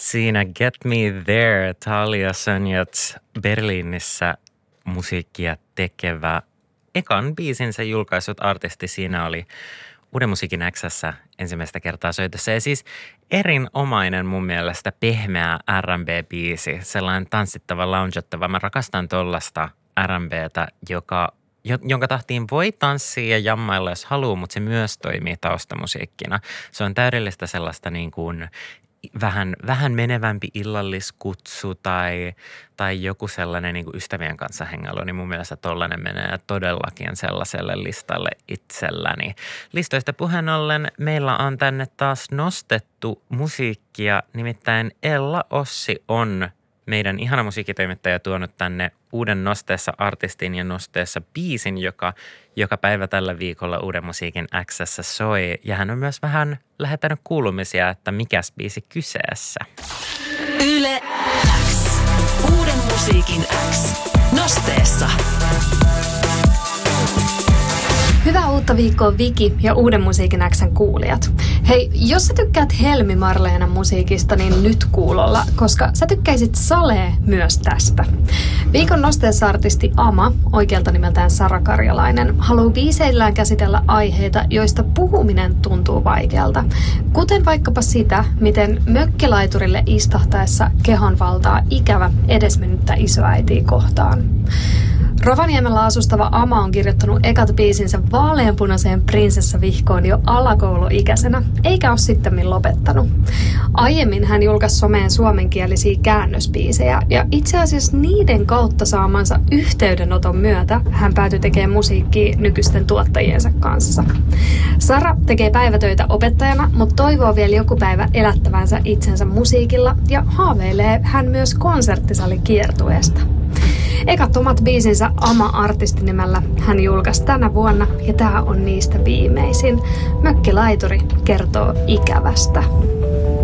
siinä Get Me There, Talia Sonjats Berliinissä musiikkia tekevä ekan biisinsä julkaisut artisti. Siinä oli Uuden musiikin X:ssä ensimmäistä kertaa soitossa. Ja siis erinomainen mun mielestä pehmeä R&B-biisi, sellainen tanssittava, loungettava. Mä rakastan tollasta R&Btä, jonka tahtiin voi tanssia ja jammailla, jos haluaa, mutta se myös toimii taustamusiikkina. Se on täydellistä sellaista niin kuin vähän menevämpi illalliskutsu tai joku sellainen niin kuin ystävien kanssa hengailu, niin mun mielestä tollainen menee todellakin sellaiselle listalle itselläni. Listoista puheen ollen meillä on tänne taas nostettu musiikkia, nimittäin Ella Ossi on meidän ihana musiikkitoimittaja tuonut tänne uuden Nosteessa artistin ja Nosteessa biisin, joka päivä tällä viikolla Uuden musiikin X:ssä soi. Ja hän on myös vähän lähettänyt kuulumisia, että mikäs biisi kyseessä. Yle X. Uuden musiikin X. Nosteessa. Hyvää uutta viikkoa Viki ja Uuden musiikin X:n kuulijat. Hei, jos sä tykkäät Helmi Marleenan musiikista, niin nyt kuulolla, koska sä tykkäisit Salee myös tästä. Viikon Nosteessa artisti Ama, oikealta nimeltään Sara Karjalainen, haluaa biiseillään käsitellä aiheita, joista puhuminen tuntuu vaikealta. Kuten vaikkapa sitä, miten mökkilaiturille istahtaessa kehon valtaa ikävä edesmennyttä isoäitiä kohtaan. Rovaniemellä asustava Ama on kirjoittanut ekat biisinsä vaaleanpunaiseen prinsessavihkoon jo alakouluikäisenä, eikä ole sittemmin lopettanut. Aiemmin hän julkaisi someen suomenkielisiä käännösbiisejä, ja itse asiassa niiden kautta saamansa yhteydenoton myötä hän päätyi tekemään musiikkia nykyisten tuottajiensa kanssa. Sara tekee päivätöitä opettajana, mutta toivoo vielä joku päivä elättävänsä itsensä musiikilla ja haaveilee hän myös konserttisalikiertueesta. Ekat omat biisinsä Ama-artistinimellä hän julkaisi tänä vuonna ja tää on niistä viimeisin. Mökkilaituri kertoo ikävästä.